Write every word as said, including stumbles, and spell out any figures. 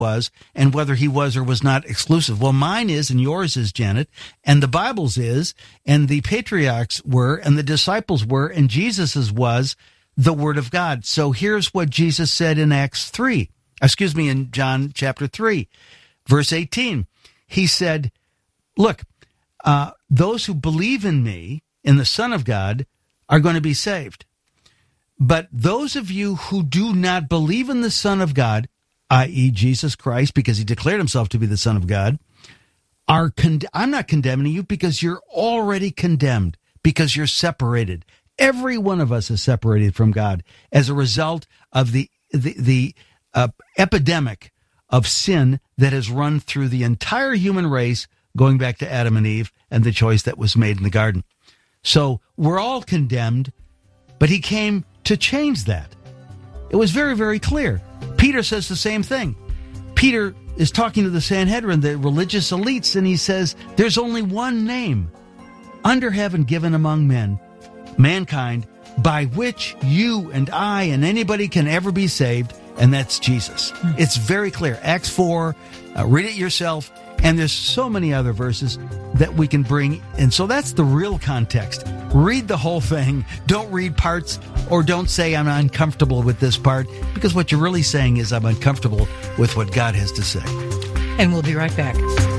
was and whether he was or was not exclusive. Well, mine is and yours is, Janet, and the Bible's is, and the patriarchs were, and the disciples were, and Jesus's was the Word of God. So here's what Jesus said in Acts three, excuse me, in John chapter three, verse eighteen. He said, look, uh, those who believe in me, in the Son of God, are going to be saved. But those of you who do not believe in the Son of God, that is. Jesus Christ, because he declared himself to be the Son of God, are con- I'm not condemning you because you're already condemned, because you're separated. Every one of us is separated from God as a result of the the, the uh, epidemic of sin that has run through the entire human race, going back to Adam and Eve and the choice that was made in the garden. So we're all condemned, but he came to change that. It was very, very clear. Peter says the same thing. Peter is talking to the Sanhedrin, the religious elites, and he says, there's only one name under heaven given among men, mankind, by which you and I and anybody can ever be saved, and that's Jesus. Hmm. It's very clear. Acts four, uh, read it yourself, and there's so many other verses that we can bring. And so that's the real context. Read the whole thing. Don't read parts, or don't say I'm uncomfortable with this part, because what you're really saying is I'm uncomfortable with what God has to say. And we'll be right back.